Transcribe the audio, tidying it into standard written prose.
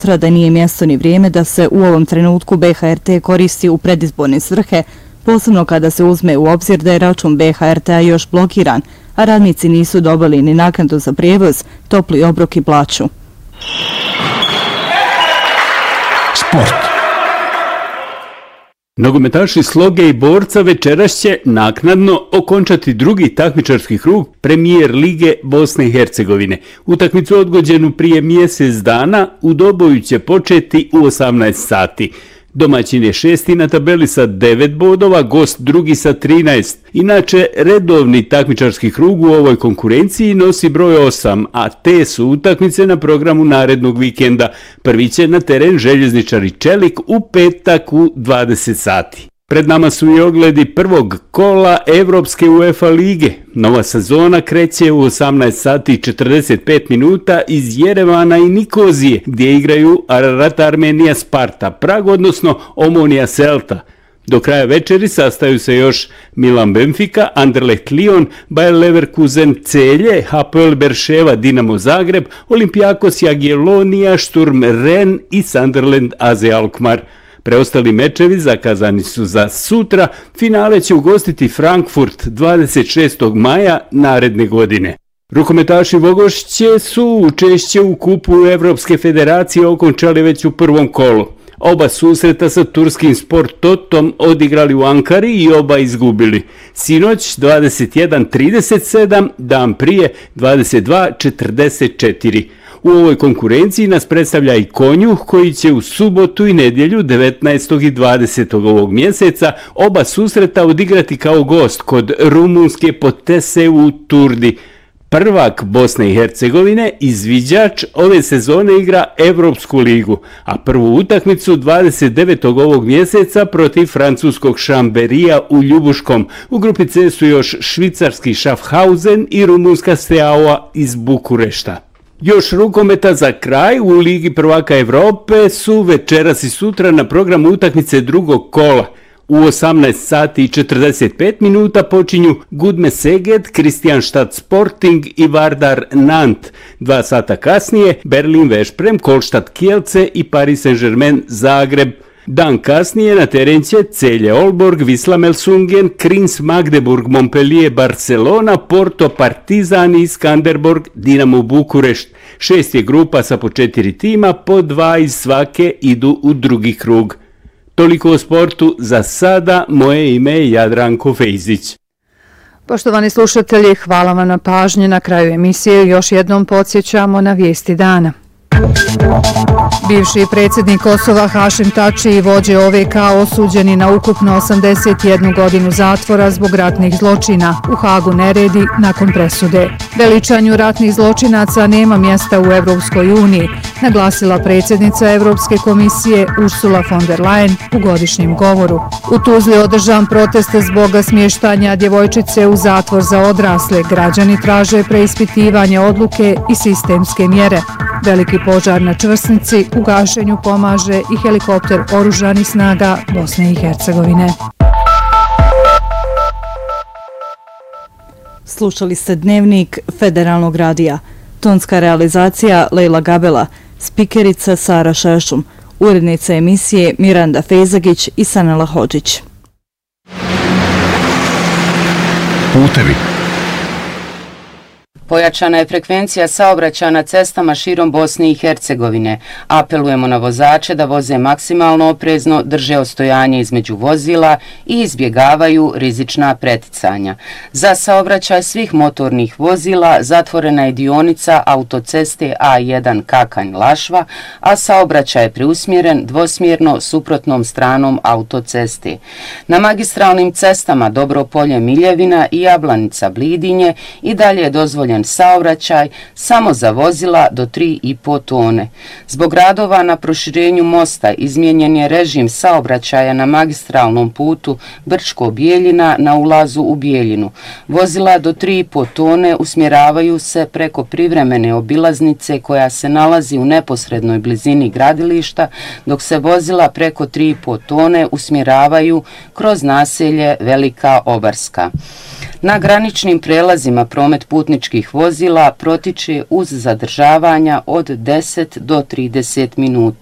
Da nije mjesto ni vrijeme da se u ovom trenutku BHRT koristi u predizborne svrhe, posebno kada se uzme u obzir da je račun BHRT-a još blokiran, a radnici nisu dobili ni naknadu za prijevoz, topli obrok i plaću. Sport. Nogometaši Sloge i Borca večeras će naknadno okončati drugi takmičarski krug Premijer Lige Bosne i Hercegovine. Utakmicu odgođenu prije mjesec dana u Doboju će početi u 18 sati. Domaćin je 6. na tabeli sa 9 bodova, gost drugi sa 13. Inače, redovni takmičarski krug u ovoj konkurenciji nosi broj 8, a te su utakmice na programu narednog vikenda. Prvi će na teren Željezničari Čelik u petak u 20 sati. Pred nama su i ogledi prvog kola Evropske UEFA lige. Nova sezona kreće u 18 sati i 45 minuta iz Jerevana i Nikozije, gdje igraju Ararat Armenija Sparta Prag, odnosno Omonija Celta. Do kraja večeri sastaju se još Milan Benfica, Anderlecht Lyon, Bayer Leverkusen Celje, Hapoel Berševa Dinamo Zagreb, Olympiakos Jagiellonija, Sturm Ren i Sunderland AZ Alkmaar. Preostali mečevi zakazani su za sutra, finale će ugostiti Frankfurt 26. maja naredne godine. Rukometaši Vogošće su učešće u kupu Evropske federacije okončali već u prvom kolu. Oba susreta sa turskim Sport Totom odigrali u Ankari i oba izgubili. Sinoć 21:37, dan prije 22:44. U ovoj konkurenciji nas predstavlja i Konjuh koji će u subotu i nedjelju 19. i 20. ovog mjeseca oba susreta odigrati kao gost kod rumunske Potese u Turdi. Prvak Bosne i Hercegovine, izviđač, ove sezone igra Evropsku ligu, a prvu utakmicu 29. ovog mjeseca protiv francuskog Šamberija u Ljubuškom. U grupi C su još švicarski Schaffhausen i rumunska Steaua iz Bukurešta. Još rukometa za kraj u Ligi prvaka Evrope su večeras i sutra na programu utakmice drugog kola. U 18 sati i 45 minuta počinju Gudme Szeged, Kristianstad Sporting i Vardar Nant. 2 sata kasnije Berlin Veszprem, Kolštad Kielce i Paris Saint-Germain Zagreb. Dan kasnije na teren će Celje Aalborg, Wisla Melsungen, Krins Magdeburg, Montpellier Barcelona, Porto Partizan i Skanderborg Dinamo Bukurešt. 6 je grupa sa po 4 tima, po 2 iz svake idu u drugi krug. Toliko o sportu za sada, moje ime je Jadranko Fejzić. Poštovani slušatelji, hvala vam na pažnji. Na kraju emisije još jednom podsjećamo na vijesti dana. Bivši predsjednik Kosova Hašim Tači i vođe OVK osuđeni na ukupno 81 godinu zatvora zbog ratnih zločina. U Hagu neredi nakon presude. Veličanju ratnih zločinaca nema mjesta u Evropskoj uniji, naglasila predsjednica Evropske komisije Ursula von der Leyen u godišnjem govoru. U Tuzli održan protest zbog smještanja djevojčice u zatvor za odrasle. Građani traže preispitivanje odluke i sistemske mjere. Veliki požar na Čvrsnici u gašenju pomaže i helikopter oružanih snaga Bosne i Hercegovine. Slušali ste dnevnik Federalnog radija. Tonska realizacija Lejla Gabela, spikerica Sara Šešum, urednica emisije Miranda Fejzagić i Sanela Hodžić. Putevi. Pojačana je frekvencija saobraćaja na cestama širom Bosne i Hercegovine. Apelujemo na vozače da voze maksimalno oprezno, drže ostojanje između vozila i izbjegavaju rizična preticanja. Za saobraćaj svih motornih vozila zatvorena je dionica autoceste A1 Kakanj-Lašva, a saobraćaj je preusmjeren dvosmjerno suprotnom stranom autoceste. Na magistralnim cestama Dobropolje-Miljevina i Jablanica-Blidinje i dalje je dozvoljen saobraćaj samo za vozila do 3,5 tone. Zbog radova na proširenju mosta izmijenjen je režim saobraćaja na magistralnom putu Brčko-Bijeljina na ulazu u Bijeljinu. Vozila do 3,5 tone usmjeravaju se preko privremene obilaznice koja se nalazi u neposrednoj blizini gradilišta, dok se vozila preko 3,5 tone usmjeravaju kroz naselje Velika Obarska. Na graničnim prelazima promet putničkih tih vozila protiče uz zadržavanja od 10 do 30 minuta.